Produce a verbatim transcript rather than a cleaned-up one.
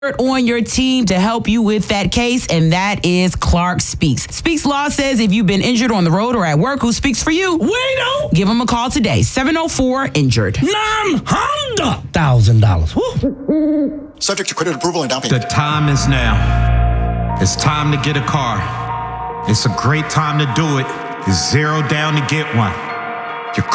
on your team to help you with that case, and that is Clark Speaks. Speaks Law says if you've been injured on the road or at work, who speaks for you? We do. Give them a call today, seven oh four injured. nine hundred thousand dollars. Subject to credit approval and down payment. The time is now. It's time to get a car. It's a great time to do it. It's zero down to get one.